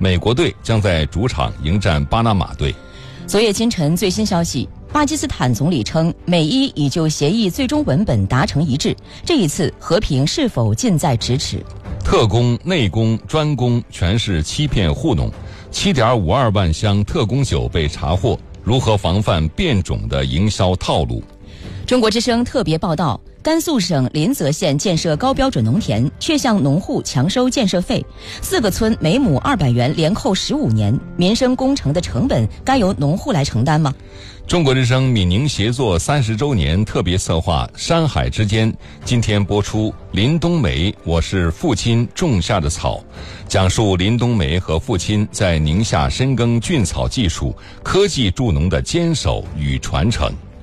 美国队将在主场迎战巴拿马队。 昨夜今晨最新消息，巴基斯坦总理称，美伊已就协议最终文本达成一致，这一次和平是否近在咫尺？ 特工、内工、专工全是欺骗糊弄，7.52万箱特工酒被查获，如何防范变种的营销套路？ 中国之声特别报道，甘肃省临泽县建设高标准农田，却向农户强收建设费，4个村每亩200元，连扣15年，民生工程的成本该由农户来承担吗？ 中国之声闽宁协作30周年特别策划《山海之间》，今天播出林冬梅，我是父亲种下的草，讲述林冬梅和父亲在宁夏深耕菌草技术、科技助农的坚守与传承。